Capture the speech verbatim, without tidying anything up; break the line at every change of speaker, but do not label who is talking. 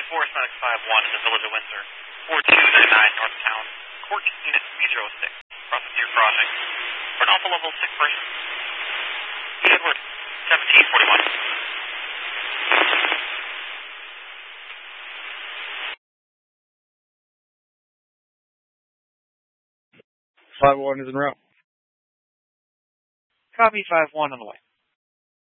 to Forest Medics five one in the Village of Windsor, four two nine nine North Town, Court Unit Metro six, process your crossing. For an Alpha Level six person. Edward, seventeen forty-one.
five one is en route.
Copy five one on the way.